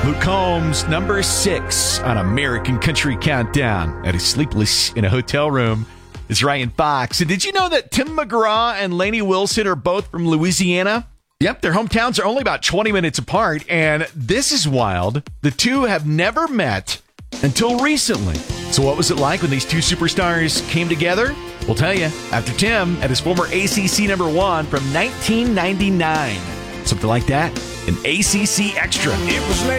Luke Combs, number 6 on American Country Countdown. That is sleepless in a hotel room. It's Ryan Fox. And did you know that Tim McGraw and Lainey Wilson are both from Louisiana? Yep, their hometowns are only about 20 minutes apart. And this is wild. The two have never met until recently. So what was it like when these two superstars came together? We'll tell you after Tim at his former ACC number 1 from 1999. Something like that. An ACC Extra. It was late.